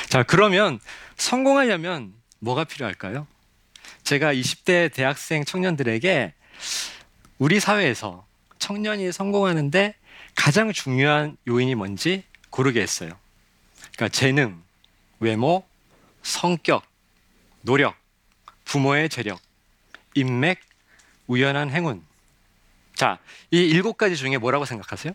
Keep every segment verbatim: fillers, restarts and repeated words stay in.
자, 그러면 성공하려면 뭐가 필요할까요? 제가 이십 대 대학생 청년들에게 우리 사회에서 청년이 성공하는데 가장 중요한 요인이 뭔지 고르게 했어요. 그러니까 재능, 외모, 성격, 노력, 부모의 재력, 인맥, 우연한 행운. 자, 이 일곱 가지 중에 뭐라고 생각하세요?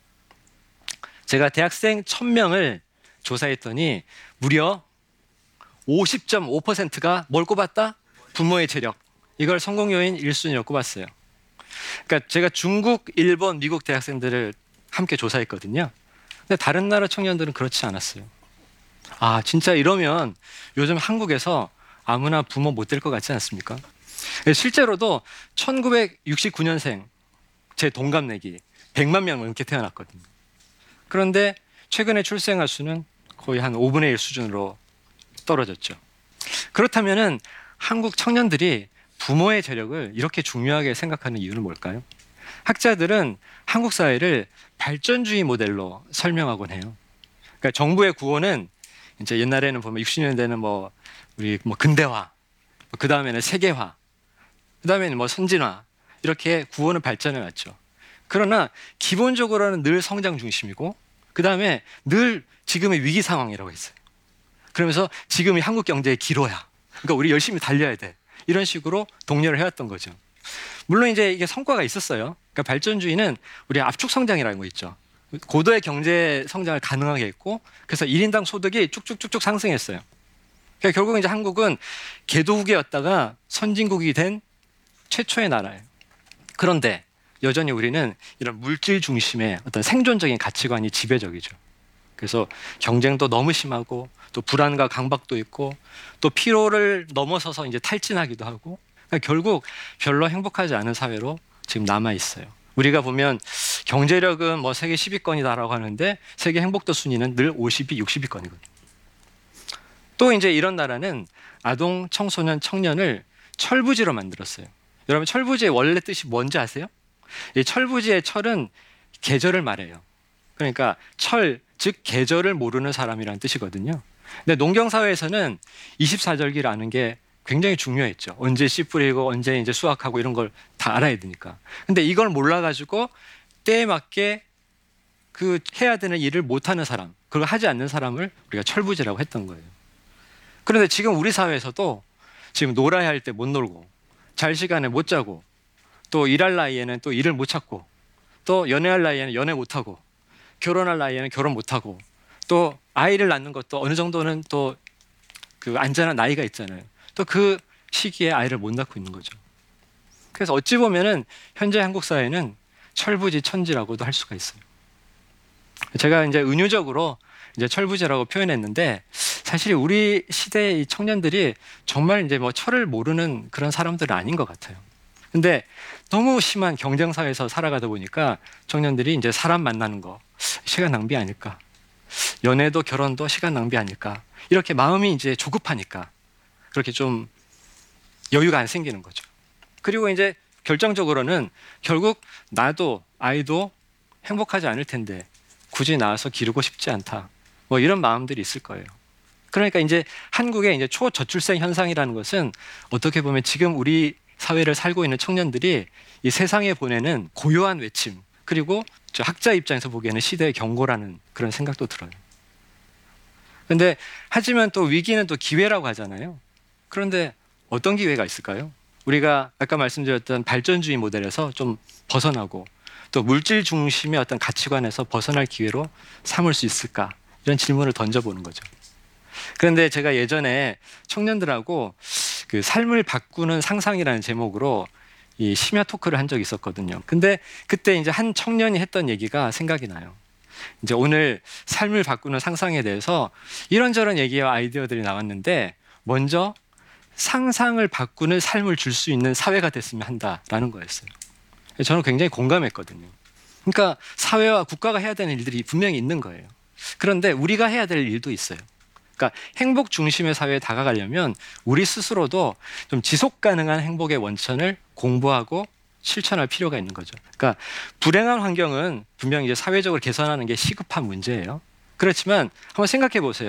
제가 대학생 천 명을 조사했더니 무려 오십 점 오 퍼센트가 뭘 꼽았다? 부모의 재력. 이걸 성공 요인 일 순위로 꼽았어요. 그러니까 제가 중국, 일본, 미국 대학생들을 함께 조사했거든요. 근데 다른 나라 청년들은 그렇지 않았어요. 아, 진짜 이러면 요즘 한국에서 아무나 부모 못 될 것 같지 않습니까? 실제로도 천구백육십구 년생 제 동갑내기 백만 명 넘게 태어났거든요. 그런데 최근에 출생아 수는 거의 한 오분의 일 수준으로 떨어졌죠. 그렇다면은 한국 청년들이 부모의 재력을 이렇게 중요하게 생각하는 이유는 뭘까요? 학자들은 한국 사회를 발전주의 모델로 설명하곤 해요. 그러니까 정부의 구호는 이제 옛날에는 보면 육십 년대는 뭐 우리 뭐 근대화, 그 다음에는 세계화, 그 다음에는 뭐 선진화 이렇게 구호는 발전해 왔죠. 그러나 기본적으로는 늘 성장 중심이고 그 다음에 늘 지금의 위기 상황이라고 했어요. 그러면서 지금이 한국 경제의 기로야. 그러니까 우리 열심히 달려야 돼. 이런 식으로 독려를 해왔던 거죠. 물론 이제 이게 성과가 있었어요. 그러니까 발전주의는 우리 압축 성장이라는 거 있죠. 고도의 경제 성장을 가능하게 했고 그래서 일 인당 소득이 쭉쭉쭉쭉 상승했어요. 그러니까 결국 이제 한국은 개도국이었다가 선진국이 된 최초의 나라예요. 그런데 여전히 우리는 이런 물질 중심의 어떤 생존적인 가치관이 지배적이죠. 그래서 경쟁도 너무 심하고 또 불안과 강박도 있고 또 피로를 넘어서서 이제 탈진하기도 하고 그러니까 결국 별로 행복하지 않은 사회로 지금 남아 있어요. 우리가 보면 경제력은 뭐 세계 십 위권이다라고 하는데 세계 행복도 순위는 늘 오십 위, 육십 위권이거든요. 또 이제 이런 나라는 아동, 청소년, 청년을 철부지로 만들었어요. 여러분 철부지의 원래 뜻이 뭔지 아세요? 이 철부지의 철은 계절을 말해요. 그러니까 철, 즉 계절을 모르는 사람이라는 뜻이거든요. 근데 농경사회에서는 이십사절기를 게 굉장히 중요했죠. 언제 씨 뿌리고 언제 이제 수확하고 이런 걸 다 알아야 되니까. 근데 이걸 몰라가지고 때에 맞게 그 해야 되는 일을 못하는 사람, 그걸 하지 않는 사람을 우리가 철부지라고 했던 거예요. 그런데 지금 우리 사회에서도 지금 놀아야 할 때 못 놀고 잘 시간에 못 자고 또 일할 나이에는 또 일을 못 찾고 또 연애할 나이에는 연애 못 하고 결혼할 나이에는 결혼 못 하고 또 아이를 낳는 것도 어느 정도는 또 그 안전한 나이가 있잖아요. 또 그 시기에 아이를 못 낳고 있는 거죠. 그래서 어찌 보면은 현재 한국 사회는 철부지 천지라고도 할 수가 있어요. 제가 이제 은유적으로 이제 철부지라고 표현했는데 사실 우리 시대의 청년들이 정말 이제 뭐 철을 모르는 그런 사람들은 아닌 것 같아요. 근데 너무 심한 경쟁 사회에서 살아가다 보니까 청년들이 이제 사람 만나는 거 시간 낭비 아닐까? 연애도 결혼도 시간 낭비 아닐까? 이렇게 마음이 이제 조급하니까 그렇게 좀 여유가 안 생기는 거죠. 그리고 이제 결정적으로는 결국 나도 아이도 행복하지 않을 텐데 굳이 낳아서 기르고 싶지 않다. 뭐 이런 마음들이 있을 거예요. 그러니까 이제 한국의 이제 초저출생 현상이라는 것은 어떻게 보면 지금 우리 사회를 살고 있는 청년들이 이 세상에 보내는 고요한 외침 그리고 저 학자 입장에서 보기에는 시대의 경고라는 그런 생각도 들어요. 그런데 하지만 또 위기는 또 기회라고 하잖아요. 그런데 어떤 기회가 있을까요? 우리가 아까 말씀드렸던 발전주의 모델에서 좀 벗어나고 또 물질 중심의 어떤 가치관에서 벗어날 기회로 삼을 수 있을까? 이런 질문을 던져보는 거죠. 그런데 제가 예전에 청년들하고 그 삶을 바꾸는 상상이라는 제목으로 이 심야 토크를 한 적이 있었거든요. 근데 그때 이제 한 청년이 했던 얘기가 생각이 나요. 이제 오늘 삶을 바꾸는 상상에 대해서 이런저런 얘기와 아이디어들이 나왔는데 먼저 상상을 바꾸는 삶을 줄 수 있는 사회가 됐으면 한다라는 거였어요. 저는 굉장히 공감했거든요. 그러니까 사회와 국가가 해야 되는 일들이 분명히 있는 거예요. 그런데 우리가 해야 될 일도 있어요. 그러니까 행복 중심의 사회에 다가가려면 우리 스스로도 좀 지속 가능한 행복의 원천을 공부하고 실천할 필요가 있는 거죠. 그러니까 불행한 환경은 분명히 이제 사회적으로 개선하는 게 시급한 문제예요. 그렇지만 한번 생각해 보세요.